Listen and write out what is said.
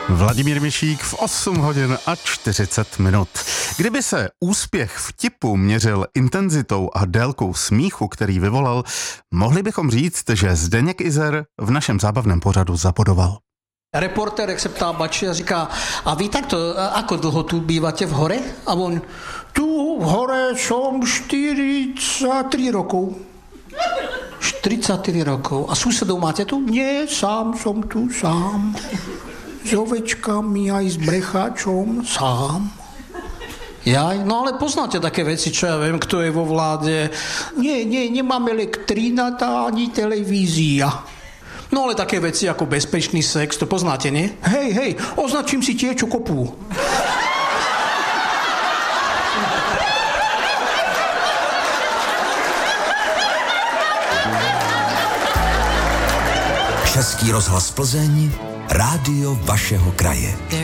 Vladimír Mišík v 8 hodin a 40 minut. Kdyby se úspěch vtipu měřil intenzitou a délkou smíchu, který vyvolal, mohli bychom říct, že Zdeněk Izer v našem zábavném pořadu zabodoval. Reportér, jak se ptá Bači a říká, a vy takto, ako dlho tu bývate v hore? A on, tu v hore som 43 rokov. 43 rokov. A susedov máte tu? Nie, sám som tu, sám. S ovečkami aj s brecháčom, sám. Jaj, no ale poznáte také veci, čo ja viem, kto je vo vláde. Nie, nemám elektrína, ani televízia. No ale také veci ako bezpečný sex, to poznáte, nie? Hej, označím si tie, čo kopú. Český rozhlas Plzeň, rádio vašeho kraje.